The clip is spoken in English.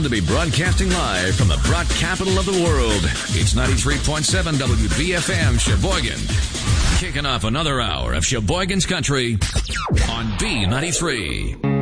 to be broadcasting live from the broad capital of the world. It's 93.7 WBFM Sheboygan. Kicking off another hour of Sheboygan's Country on B93.